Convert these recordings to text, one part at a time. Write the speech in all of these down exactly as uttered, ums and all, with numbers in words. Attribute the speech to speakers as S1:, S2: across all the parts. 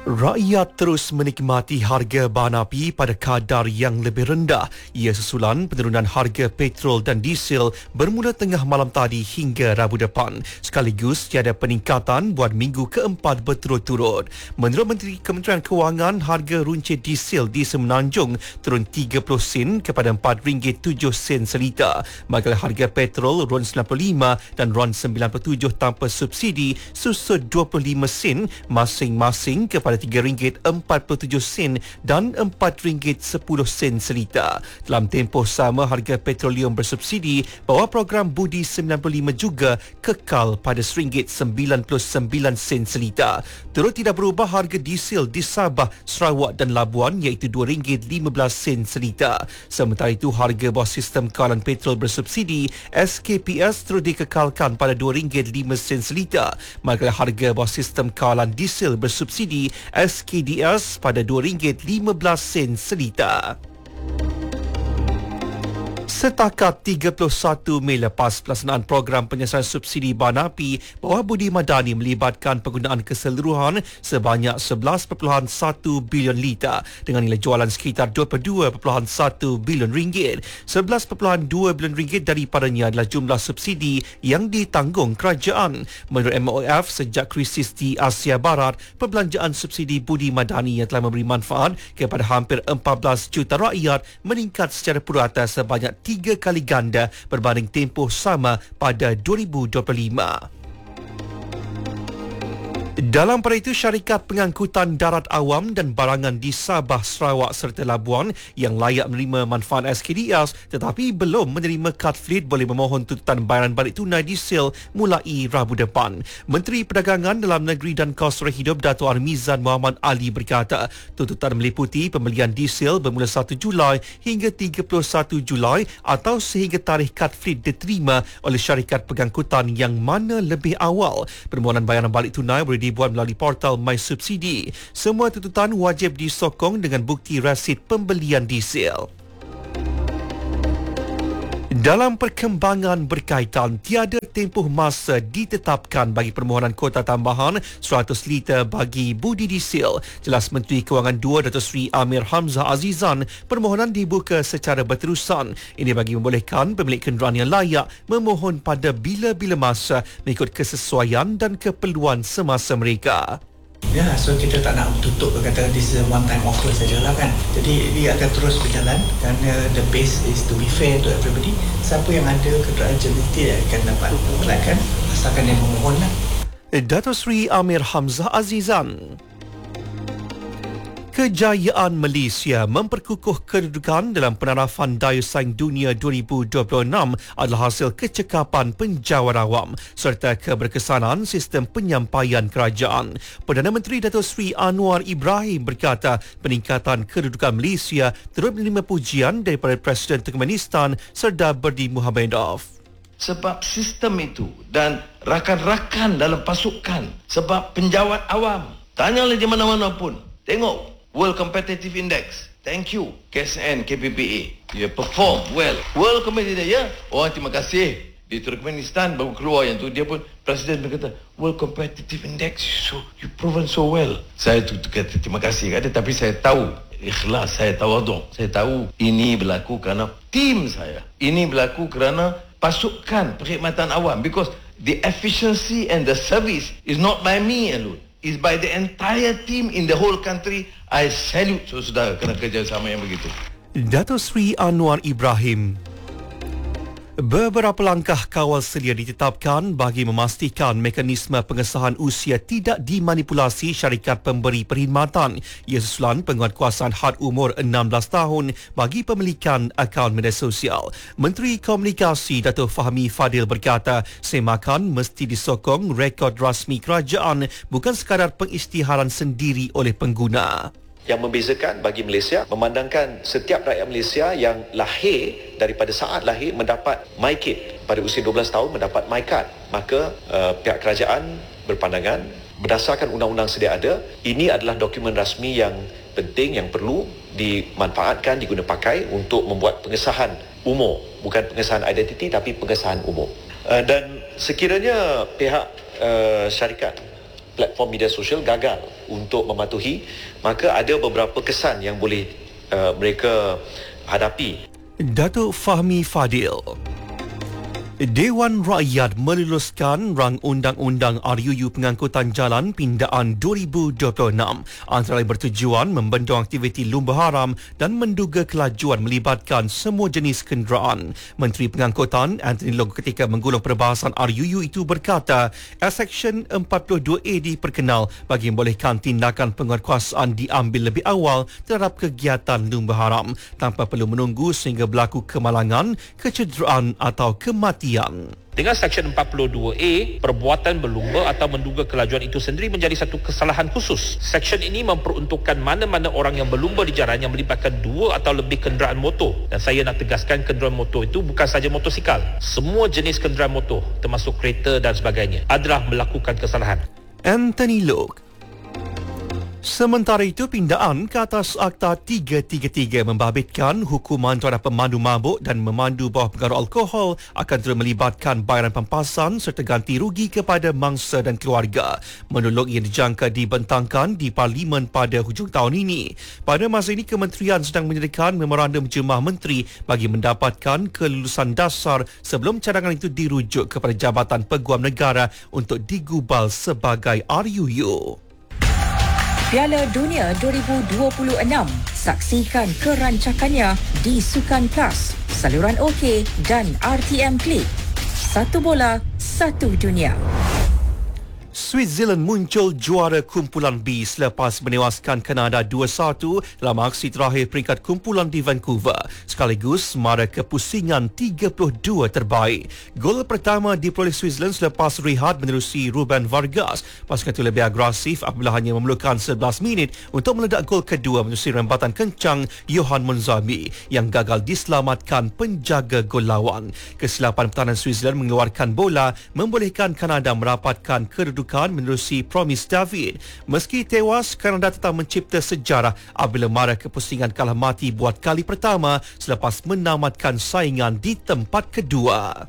S1: Rakyat terus menikmati harga bahan api pada kadar yang lebih rendah. Ia susulan penurunan harga petrol dan diesel bermula tengah malam tadi hingga Rabu depan. Sekaligus tiada peningkatan buat minggu keempat berturut-turut. Menurut Menteri Kementerian Kewangan, harga runcit diesel di Semenanjung turun tiga puluh sen kepada empat ringgit tujuh sen seliter. Manakala harga petrol RON sembilan puluh lima dan RON sembilan puluh tujuh tanpa subsidi susut dua puluh lima sen masing-masing kepada pada tiga ringgit empat puluh tujuh sen dan empat ringgit sepuluh sen seliter. Dalam tempoh sama, harga petroleum bersubsidi bawah program Budi sembilan puluh lima juga kekal pada satu ringgit sembilan puluh sembilan sen seliter. Turut tidak berubah harga diesel di Sabah, Sarawak dan Labuan iaitu dua ringgit lima belas sen seliter. Sementara itu, harga bawah sistem kawalan petrol bersubsidi S K P S terus dikekalkan pada dua ringgit lima sen seliter. Manakala harga bawah sistem kawalan diesel bersubsidi S K D S pada dua ringgit lima belas sen seliter. Setakat tiga puluh satu Mei lepas pelaksanaan program penyelesaian subsidi bahan api, bawah budi madani melibatkan penggunaan keseluruhan sebanyak sebelas perpuluhan satu bilion liter dengan nilai jualan sekitar dua puluh dua perpuluhan satu bilion ringgit. sebelas perpuluhan dua bilion ringgit daripadanya adalah jumlah subsidi yang ditanggung kerajaan. Menurut M O F, sejak krisis di Asia Barat, perbelanjaan subsidi budi madani yang telah memberi manfaat kepada hampir empat belas juta rakyat meningkat secara purata sebanyak tiga kali ganda berbanding tempoh sama pada dua ribu dua puluh lima. Dalam pada itu, syarikat pengangkutan darat awam dan barangan di Sabah, Sarawak serta Labuan yang layak menerima manfaat S K D S tetapi belum menerima kad fleet boleh memohon tuntutan bayaran balik tunai diesel mulai Rabu depan. Menteri Perdagangan Dalam Negeri dan Kos Hidup Dato' Armizan Muhammad Ali berkata, tuntutan meliputi pembelian diesel bermula satu Julai hingga tiga puluh satu Julai atau sehingga tarikh kad fleet diterima oleh syarikat pengangkutan yang mana lebih awal. Permohonan bayaran balik tunai boleh dibuat melalui portal MySubsidi. Semua tuntutan wajib disokong dengan bukti rasid pembelian diesel. Dalam perkembangan berkaitan, tiada tempoh masa ditetapkan bagi permohonan kota tambahan seratus liter bagi budi diesel. Jelas Menteri Kewangan dua Datuk Seri Amir Hamzah Azizan, permohonan dibuka secara berterusan. Ini bagi membolehkan pemilik kenderaan yang layak memohon pada bila-bila masa mengikut kesesuaian dan keperluan semasa mereka.
S2: Ya, so kita tak nak tutup kata this is a one time offer sajalah kan. Jadi dia akan terus berjalan kerana the base is to be fair to everybody. Siapa yang ada kenderaan eligibility akan dapat apply kan asalkan dia memohon lah.
S1: Datuk Seri Amir Hamzah Azizan. Kejayaan Malaysia memperkukuh kedudukan dalam penarafan daya saing dunia dua ribu dua puluh enam adalah hasil kecekapan penjawat awam serta keberkesanan sistem penyampaian kerajaan. Perdana Menteri Datuk Seri Anwar Ibrahim berkata peningkatan kedudukan Malaysia turut menerima pujian daripada Presiden Turkmenistan Serdar Berdi Muhamedov.
S3: Sebab sistem itu dan rakan-rakan dalam pasukan, sebab penjawat awam, tanyalah di mana-mana pun, tengok World Competitive Index. Thank you K S N, K P P A. You perform well. World Competitive, ya. Oh, terima kasih. Di Turkmenistan baru keluar yang tu, dia pun Presiden berkata World Competitive Index, so you proven so well. Saya tu kata terima kasih kata, tapi saya tahu ikhlas, saya tawaduk. Saya tahu ini berlaku kerana tim saya. Ini berlaku kerana pasukan perkhidmatan awam, because the efficiency and the service is not by me alone. Is by the entire team in the whole country. I salute saudara kerana kerjasama yang begitu.
S1: Datuk Seri Anwar Ibrahim. Beberapa langkah kawal sedia ditetapkan bagi memastikan mekanisme pengesahan usia tidak dimanipulasi syarikat pemberi perkhidmatan. Ia susulan penguatkuasaan had umur enam belas tahun bagi pemilikan akaun media sosial. Menteri Komunikasi Datuk Fahmi Fadil berkata, semakan mesti disokong rekod rasmi kerajaan, bukan sekadar pengisytiharan sendiri oleh pengguna.
S4: Yang membezakan bagi Malaysia, memandangkan setiap rakyat Malaysia yang lahir daripada saat lahir mendapat MyKid, pada usia dua belas tahun mendapat MyCard, maka uh, pihak kerajaan berpandangan berdasarkan undang-undang sedia ada, ini adalah dokumen rasmi yang penting yang perlu dimanfaatkan, diguna pakai untuk membuat pengesahan umur, bukan pengesahan identiti tapi pengesahan umur. Uh, dan sekiranya pihak uh, syarikat platform media sosial gagal untuk mematuhi, maka ada beberapa kesan yang boleh uh, mereka hadapi.
S1: Datuk Fahmi Fadil. Dewan Rakyat meluluskan rang Undang-Undang R U U Pengangkutan Jalan Pindaan dua ribu dua puluh enam antara lain bertujuan membendung aktiviti lumba haram dan menduga kelajuan melibatkan semua jenis kenderaan. Menteri Pengangkutan Anthony Loke ketika menggulung perbahasan R U U itu berkata, Seksyen empat puluh dua A diperkenal bagi membolehkan tindakan penguatkuasaan diambil lebih awal terhadap kegiatan lumba haram tanpa perlu menunggu sehingga berlaku kemalangan, kecederaan atau kematian.
S5: Dengan Seksyen empat puluh dua A, perbuatan berlumba atau menduga kelajuan itu sendiri menjadi satu kesalahan khusus. Seksyen ini memperuntukkan mana-mana orang yang berlumba di jalan yang melibatkan dua atau lebih kenderaan motor. Dan saya nak tegaskan, kenderaan motor itu bukan sahaja motosikal. Semua jenis kenderaan motor, termasuk kereta dan sebagainya, adalah melakukan kesalahan.
S1: Anthony Loke. Sementara itu, pindaan ke atas Akta tiga tiga tiga membabitkan hukuman terhadap pemandu mabuk dan memandu bawah pengaruh alkohol akan terus melibatkan bayaran pampasan serta ganti rugi kepada mangsa dan keluarga. Menolak yang dijangka dibentangkan di Parlimen pada hujung tahun ini. Pada masa ini, Kementerian sedang menyediakan memorandum jemaah menteri bagi mendapatkan kelulusan dasar sebelum cadangan itu dirujuk kepada Jabatan Peguam Negara untuk digubal sebagai R U U.
S6: Piala Dunia dua ribu dua puluh enam. Saksikan kerancakannya di Sukan Plus, saluran OK dan R T M Klik. Satu bola, satu dunia.
S1: Switzerland muncul juara kumpulan B selepas menewaskan Kanada dua satu dalam aksi terakhir peringkat kumpulan di Vancouver, sekaligus mara kepusingan tiga puluh dua terbaik. Gol pertama diperoleh Switzerland selepas rehat menerusi Ruben Vargas. Pasukan itu lebih agresif apabila hanya memerlukan sebelas minit untuk meledak gol kedua menerusi rembatan kencang Johan Monzami yang gagal diselamatkan penjaga gol lawan. Kesilapan pertahanan Switzerland mengeluarkan bola membolehkan Kanada merapatkan kedudukan menerusi Promise David. Meski tewas, Kanada tetap mencipta sejarah apabila mara kepusingan kalah mati buat kali pertama selepas menamatkan saingan di tempat kedua.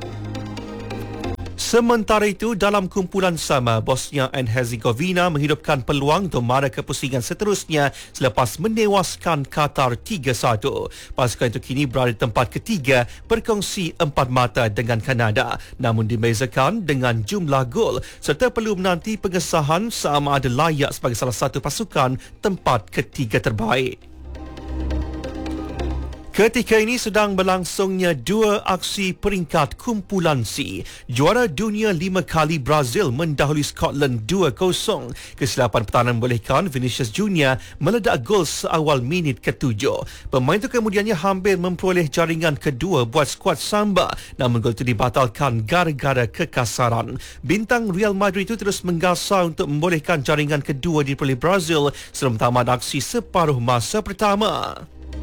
S1: Sementara itu, dalam kumpulan sama, Bosnia and Herzegovina menghidupkan peluang untuk mara kepusingan seterusnya selepas menewaskan Qatar tiga satu. Pasukan itu kini berada di tempat ketiga berkongsi empat mata dengan Kanada, namun dibezakan dengan jumlah gol serta perlu menanti pengesahan sama ada layak sebagai salah satu pasukan tempat ketiga terbaik. Ketika ini sedang berlangsungnya dua aksi peringkat kumpulan C. Juara dunia lima kali Brazil mendahului Scotland dua kosong. Kesilapan pertahanan membolehkan Vinicius Junior meledak gol seawal minit ketujuh. Pemain itu kemudiannya hampir memperoleh jaringan kedua buat skuad Samba, namun gol itu dibatalkan gara-gara kekasaran. Bintang Real Madrid itu terus menggasar untuk membolehkan jaringan kedua diperoleh Brazil sebelum tamat aksi separuh masa pertama.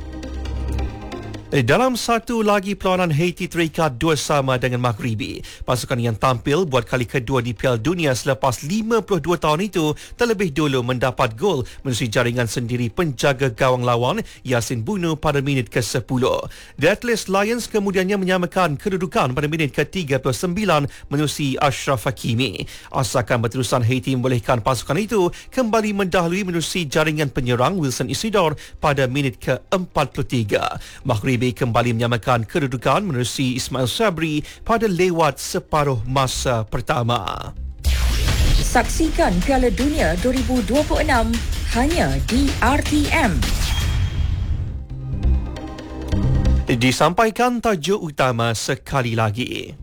S1: Dalam satu lagi perlawanan, Haiti terikat dua sama dengan Maghribi. Pasukan yang tampil buat kali kedua di Piala Dunia selepas lima puluh dua tahun itu terlebih dulu mendapat gol menerusi jaringan sendiri penjaga gawang lawan Yasin Bounou pada minit ke sepuluh. The Atlas Lions kemudiannya menyamakan kedudukan pada minit ke tiga puluh sembilan menerusi Ashraf Hakimi. Asakan berterusan Haiti membolehkan pasukan itu kembali mendahului menerusi jaringan penyerang Wilson Isidore pada minit ke empat puluh tiga. Maghribi kembali menyamakan kedudukan menerusi Ismail Sabri pada lewat separuh masa pertama.
S6: Saksikan Piala Dunia dua ribu dua puluh enam hanya di R T M.
S1: Disampaikan tajuk utama sekali lagi.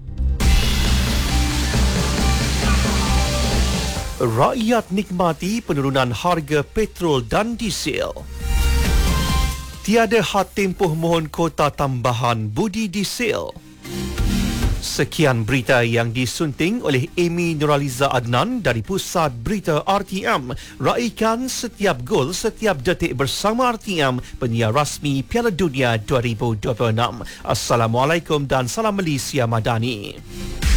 S1: Rakyat nikmati penurunan harga petrol dan diesel. Tiada had tempoh mohon kota tambahan budi diesel. Sekian berita yang disunting oleh Amy Nuraliza Adnan dari Pusat Berita R T M. Raikan setiap gol, setiap detik bersama R T M, penyiar rasmi Piala Dunia dua ribu dua puluh enam. Assalamualaikum dan salam Malaysia Madani.